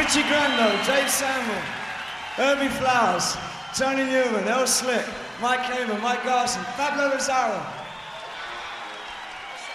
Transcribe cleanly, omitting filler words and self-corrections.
Richie Grando, Dave Samuel, Herbie Flowers, Tony Newman, El Slick, Mike Hamer, Mike Garson, Pablo Lazaro,